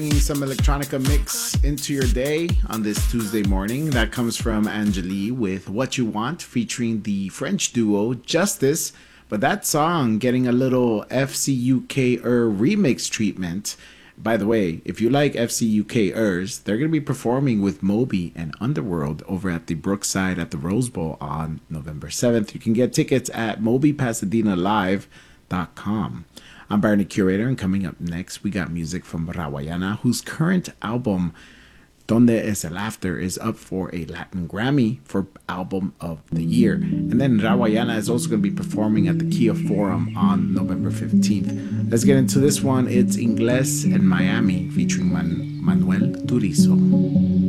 Bringing some electronica mix into your day on this Tuesday morning. That comes from Angeli with What You Want, featuring the French duo Justice. But that song getting a little FCUK remix treatment. By the way, if you like FCUK they're going to be performing with Moby and Underworld over at the Brookside at the Rose Bowl on November 7th. You can get tickets at mobypasadenalive.com. I'm Barney Curator, and coming up next, we got music from Rawayana, whose current album, Donde Es el Laughter, is up for a Latin Grammy for Album of the Year. And then Rawayana is also going to be performing at the Kia Forum on November 15th. Let's get into this one. It's Ingles and Miami, featuring Manuel Turizo.